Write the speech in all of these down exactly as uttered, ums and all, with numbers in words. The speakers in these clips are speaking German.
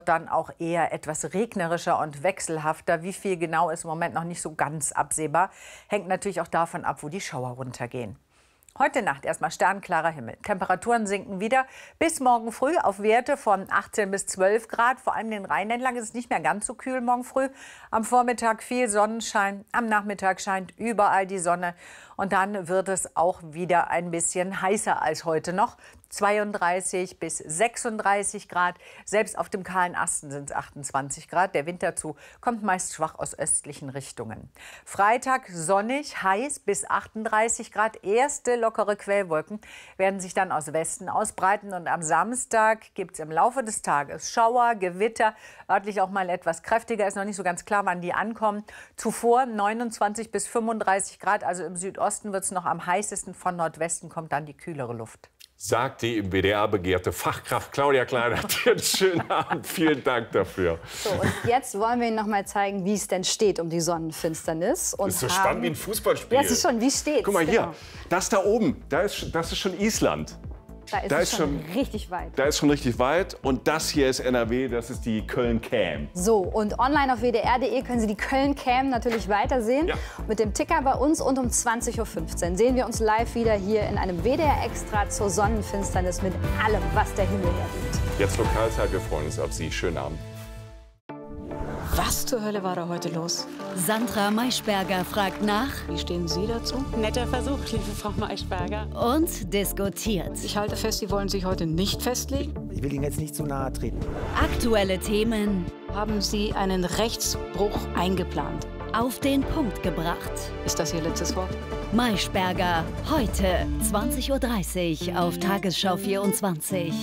Dann auch eher etwas regnerischer und wechselhafter. Wie viel genau ist im Moment noch nicht so ganz absehbar. Hängt natürlich auch davon ab, wo die Schauer runtergehen. Heute Nacht erstmal sternklarer Himmel. Temperaturen sinken wieder bis morgen früh auf Werte von achtzehn bis zwölf Grad. Vor allem in den Rheinländern ist es nicht mehr ganz so kühl morgen früh. Am Vormittag viel Sonnenschein, am Nachmittag scheint überall die Sonne. Und dann wird es auch wieder ein bisschen heißer als heute noch. zweiunddreißig bis sechsunddreißig Grad. Selbst auf dem kahlen Asten sind es achtundzwanzig Grad. Der Wind dazu kommt meist schwach aus östlichen Richtungen. Freitag sonnig, heiß bis achtunddreißig Grad. Erste lockere Quellwolken werden sich dann aus Westen ausbreiten. Und am Samstag gibt es im Laufe des Tages Schauer, Gewitter, örtlich auch mal etwas kräftiger. Ist noch nicht so ganz klar, wann die ankommen. Zuvor neunundzwanzig bis fünfunddreißig Grad. Also im Südosten wird es noch am heißesten. Von Nordwesten kommt dann die kühlere Luft. Sagt die im W D R begehrte Fachkraft Claudia Kleinert. Einen schönen Abend, vielen Dank dafür. So, und jetzt wollen wir Ihnen noch mal zeigen, wie es denn steht um die Sonnenfinsternis. Und das ist so haben... spannend wie ein Fußballspiel. Ja, das ist schon, wie steht's? Guck mal hier, genau. das da oben, da ist, das ist schon Island. Da ist da es ist schon, schon richtig weit. Da ist schon richtig weit. Und das hier ist N R W, das ist die Köln-Cam. So, und online auf W D R punkt de können Sie die Köln-Cam natürlich weitersehen. Ja. Mit dem Ticker bei uns und um zwanzig Uhr fünfzehn sehen wir uns live wieder hier in einem W D R-Extra zur Sonnenfinsternis mit allem, was der Himmel hergibt. Jetzt Lokalzeit, wir freuen uns auf Sie. Schönen Abend. Was zur Hölle war da heute los? Sandra Maischberger fragt nach. Wie stehen Sie dazu? Netter Versuch, liebe Frau Maischberger. Und diskutiert. Ich halte fest, Sie wollen sich heute nicht festlegen. Ich will Ihnen jetzt nicht zu nahe treten. Aktuelle Themen. Haben Sie einen Rechtsbruch eingeplant? Auf den Punkt gebracht. Ist das Ihr letztes Wort? Maischberger, heute zwanzig Uhr dreißig auf Tagesschau vierundzwanzig.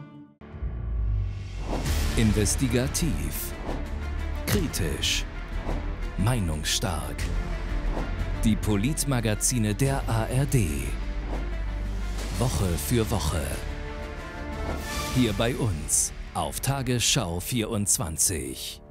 Investigativ. Kritisch. Meinungsstark. Die Politmagazine der A R D. Woche für Woche. Hier bei uns auf Tagesschau vierundzwanzig.